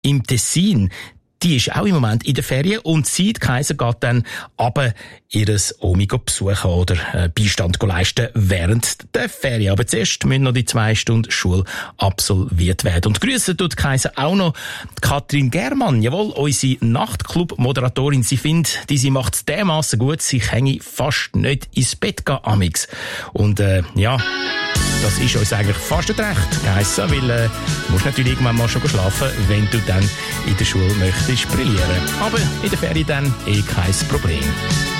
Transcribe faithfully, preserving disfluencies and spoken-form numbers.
im Tessin, die ist auch im Moment in der Ferien und sie, die Kaiser, geht dann aber ihres Omi besuchen oder äh, Beistand leisten während der Ferien. Aber zuerst müssen noch die zwei Stunden Schule absolviert werden. Und grüßen tut Kaiser auch noch Katrin Germann, jawohl, unsere Nachtclub-Moderatorin. Sie findet, die sie macht es dermassen gut, sie hänge fast nicht ins Bett gehen, amix. Und äh, ja, das ist uns eigentlich fast recht geheissen, weil äh, du musst natürlich irgendwann mal schon schlafen, wenn du dann in der Schule möchtest brillieren. Aber in der Ferien dann eh kein Problem.